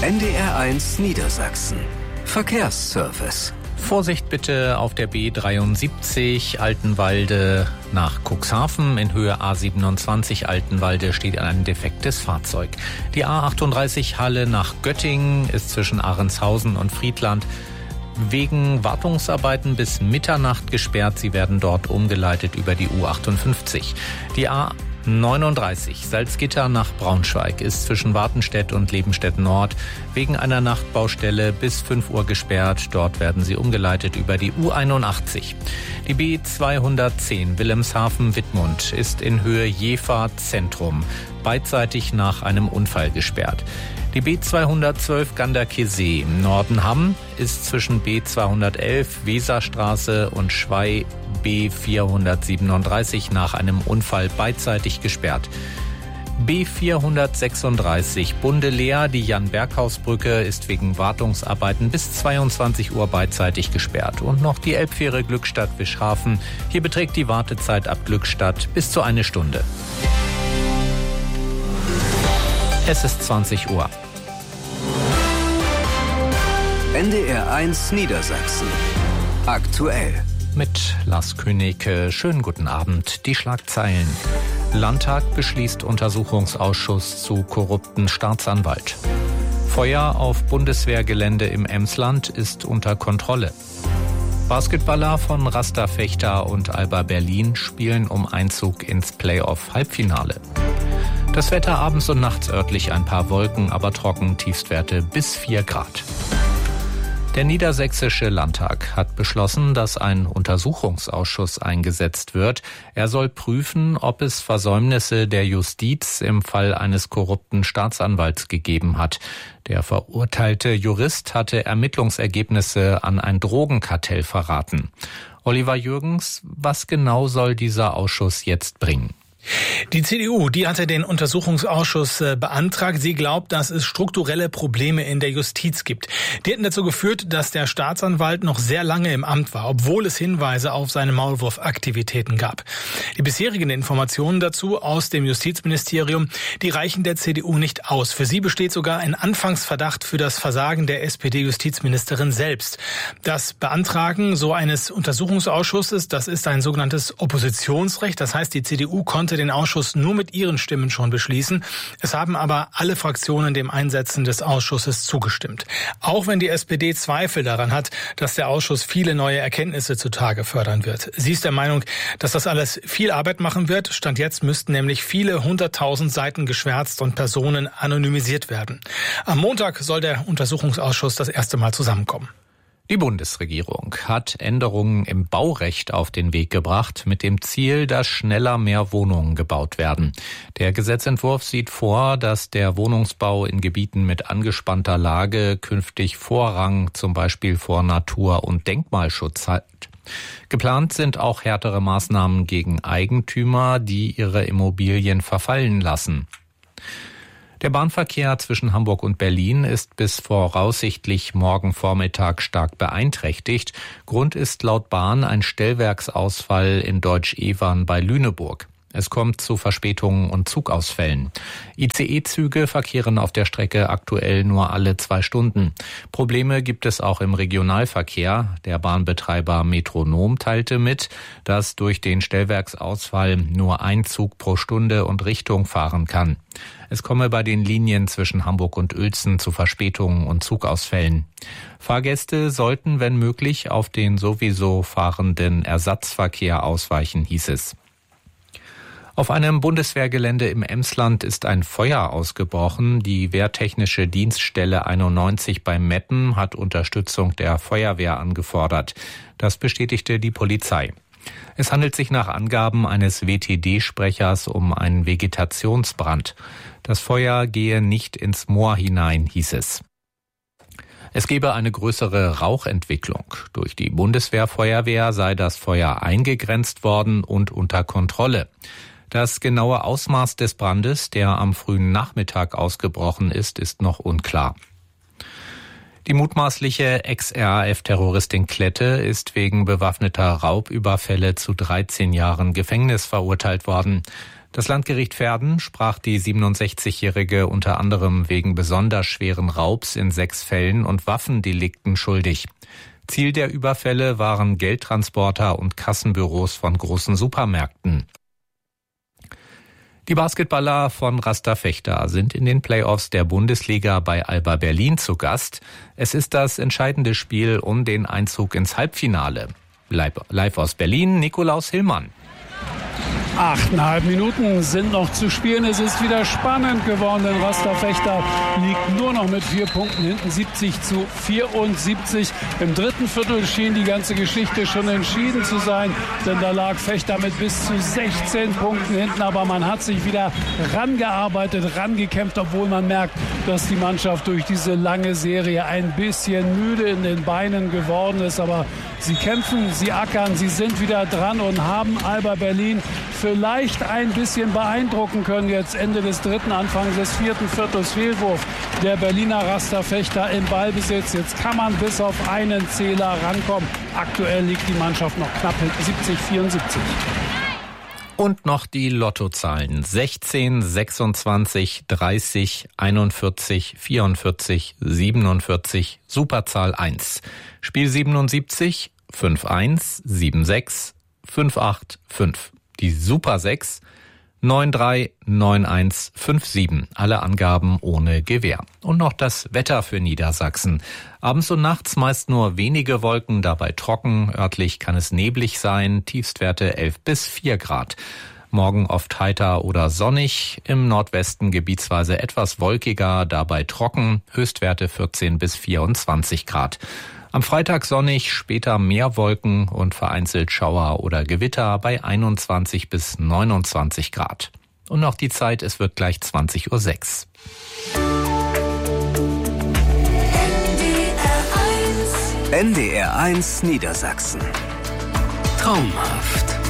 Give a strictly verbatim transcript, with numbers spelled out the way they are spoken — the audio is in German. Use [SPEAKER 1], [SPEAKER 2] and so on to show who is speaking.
[SPEAKER 1] N D R eins Niedersachsen. Verkehrsservice.
[SPEAKER 2] Vorsicht bitte auf der B dreiundsiebzig Altenwalde nach Cuxhaven. In Höhe A siebenundzwanzig Altenwalde steht ein defektes Fahrzeug. Die A achtunddreißig Halle nach Göttingen ist zwischen Ahrenshausen und Friedland wegen Wartungsarbeiten bis Mitternacht gesperrt. Sie werden dort umgeleitet über die U achtundfünfzig. Die A neununddreißig Salzgitter nach Braunschweig ist zwischen Wartenstedt und Lebenstedt Nord wegen einer Nachtbaustelle bis fünf Uhr gesperrt. Dort werden sie umgeleitet über die U einundachtzig. Die B zweihundertzehn Wilhelmshaven-Wittmund ist in Höhe Jever Zentrum beidseitig nach einem Unfall gesperrt. Die B zweihundertzwölf Ganderkesee im Norden Hamm ist zwischen B zweihundertelf Weserstraße und Schwei B vierhundertsiebenunddreißig nach einem Unfall beidseitig gesperrt. B vierhundertsechsunddreißig Bundeleer, die Jan-Berghaus-Brücke, ist wegen Wartungsarbeiten bis zweiundzwanzig Uhr beidseitig gesperrt. Und noch die Elbfähre Glückstadt-Wischhafen. Hier beträgt die Wartezeit ab Glückstadt bis zu eine Stunde. Es ist zwanzig Uhr.
[SPEAKER 1] N D R eins Niedersachsen. Aktuell.
[SPEAKER 2] Mit Lars Königke. Schönen guten Abend. Die Schlagzeilen. Landtag beschließt Untersuchungsausschuss zu korrupten Staatsanwalt. Feuer auf Bundeswehrgelände im Emsland ist unter Kontrolle. Basketballer von Rasta Fechter und Alba Berlin spielen um Einzug ins Playoff-Halbfinale. Das Wetter abends und nachts örtlich ein paar Wolken, aber trocken, Tiefstwerte bis vier Grad. Der Niedersächsische Landtag hat beschlossen, dass ein Untersuchungsausschuss eingesetzt wird. Er soll prüfen, ob es Versäumnisse der Justiz im Fall eines korrupten Staatsanwalts gegeben hat. Der verurteilte Jurist hatte Ermittlungsergebnisse an ein Drogenkartell verraten. Oliver Jürgens, was genau soll dieser Ausschuss jetzt bringen?
[SPEAKER 3] Die C D U, die hatte den Untersuchungsausschuss äh, beantragt. Sie glaubt, dass es strukturelle Probleme in der Justiz gibt. Die hätten dazu geführt, dass der Staatsanwalt noch sehr lange im Amt war, obwohl es Hinweise auf seine Maulwurfaktivitäten gab. Die bisherigen Informationen dazu aus dem Justizministerium, die reichen der C D U nicht aus. Für sie besteht sogar ein Anfangsverdacht für das Versagen der S P D-Justizministerin selbst. Das Beantragen so eines Untersuchungsausschusses, das ist ein sogenanntes Oppositionsrecht. Das heißt, die C D U konnte den Ausschuss nur mit ihren Stimmen schon beschließen. Es haben aber alle Fraktionen dem Einsetzen des Ausschusses zugestimmt. Auch wenn die S P D Zweifel daran hat, dass der Ausschuss viele neue Erkenntnisse zutage fördern wird. Sie ist der Meinung, dass das alles viel Arbeit machen wird. Stand jetzt müssten nämlich viele hunderttausend Seiten geschwärzt und Personen anonymisiert werden. Am Montag soll der Untersuchungsausschuss das erste Mal zusammenkommen.
[SPEAKER 2] Die Bundesregierung hat Änderungen im Baurecht auf den Weg gebracht, mit dem Ziel, dass schneller mehr Wohnungen gebaut werden. Der Gesetzentwurf sieht vor, dass der Wohnungsbau in Gebieten mit angespannter Lage künftig Vorrang zum Beispiel vor Natur- und Denkmalschutz hat. Geplant sind auch härtere Maßnahmen gegen Eigentümer, die ihre Immobilien verfallen lassen. Der Bahnverkehr zwischen Hamburg und Berlin ist bis voraussichtlich morgen Vormittag stark beeinträchtigt. Grund ist laut Bahn ein Stellwerksausfall in Deutsch-Evern bei Lüneburg. Es kommt zu Verspätungen und Zugausfällen. I C E-Züge verkehren auf der Strecke aktuell nur alle zwei Stunden. Probleme gibt es auch im Regionalverkehr. Der Bahnbetreiber Metronom teilte mit, dass durch den Stellwerksausfall nur ein Zug pro Stunde und Richtung fahren kann. Es komme bei den Linien zwischen Hamburg und Uelzen zu Verspätungen und Zugausfällen. Fahrgäste sollten, wenn möglich, auf den sowieso fahrenden Ersatzverkehr ausweichen, hieß es. Auf einem Bundeswehrgelände im Emsland ist ein Feuer ausgebrochen. Die Wehrtechnische Dienststelle einundneunzig bei Meppen hat Unterstützung der Feuerwehr angefordert. Das bestätigte die Polizei. Es handelt sich nach Angaben eines W T D-Sprechers um einen Vegetationsbrand. Das Feuer gehe nicht ins Moor hinein, hieß es. Es gebe eine größere Rauchentwicklung. Durch die Bundeswehrfeuerwehr sei das Feuer eingegrenzt worden und unter Kontrolle. Das genaue Ausmaß des Brandes, der am frühen Nachmittag ausgebrochen ist, ist noch unklar. Die mutmaßliche Ex-R A F-Terroristin Klette ist wegen bewaffneter Raubüberfälle zu dreizehn Jahren Gefängnis verurteilt worden. Das Landgericht Verden sprach die siebenundsechzigjährige unter anderem wegen besonders schweren Raubs in sechs Fällen und Waffendelikten schuldig. Ziel der Überfälle waren Geldtransporter und Kassenbüros von großen Supermärkten. Die Basketballer von Rasta Vechta sind in den Playoffs der Bundesliga bei Alba Berlin zu Gast. Es ist das entscheidende Spiel um den Einzug ins Halbfinale. Live aus Berlin, Nikolaus Hillmann.
[SPEAKER 4] Achteinhalb Minuten sind noch zu spielen. Es ist wieder spannend geworden, denn Rasta Vechta liegt nur noch mit vier Punkten hinten, siebzig zu vierundsiebzig. Im dritten Viertel schien die ganze Geschichte schon entschieden zu sein, denn da lag Vechta mit bis zu sechzehn Punkten hinten. Aber man hat sich wieder rangearbeitet, rangekämpft, obwohl man merkt, dass die Mannschaft durch diese lange Serie ein bisschen müde in den Beinen geworden ist. Aber sie kämpfen, sie ackern, sie sind wieder dran und haben Alba Berlin vielleicht ein bisschen beeindrucken können. Jetzt Ende des dritten, Anfang des vierten Viertels Fehlwurf der Berliner Rasta Vechta im Ballbesitz. Jetzt kann man bis auf einen Zähler rankommen. Aktuell liegt die Mannschaft noch knapp hinten, siebzig vierundsiebzig.
[SPEAKER 2] Und noch die Lottozahlen. sechzehn, sechsundzwanzig, dreißig, einundvierzig, vierundvierzig, siebenundvierzig, Superzahl eins. Spiel siebenundsiebzig, fünf eins, sieben sechs, fünf acht fünf. Die Super sechs, neun drei, neun eins, fünf sieben. Alle Angaben ohne Gewähr. Und noch das Wetter für Niedersachsen. Abends und nachts meist nur wenige Wolken, dabei trocken. Örtlich kann es neblig sein. Tiefstwerte elf bis vier Grad. Morgen oft heiter oder sonnig. Im Nordwesten gebietsweise etwas wolkiger, dabei trocken. Höchstwerte vierzehn bis vierundzwanzig Grad. Am Freitag sonnig, später mehr Wolken und vereinzelt Schauer oder Gewitter bei einundzwanzig bis neunundzwanzig Grad. Und noch die Zeit, es wird gleich zwanzig Uhr sechs.
[SPEAKER 1] N D R eins Niedersachsen. Traumhaft.